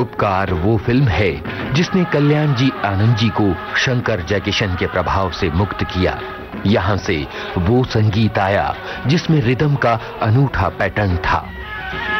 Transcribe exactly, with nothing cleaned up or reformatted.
उपकार वो फिल्म है जिसने कल्याण जी आनंद जी को शंकर जयकिशन के प्रभाव से मुक्त किया। यहाँ से वो संगीत आया जिसमें रिदम का अनूठा पैटर्न था।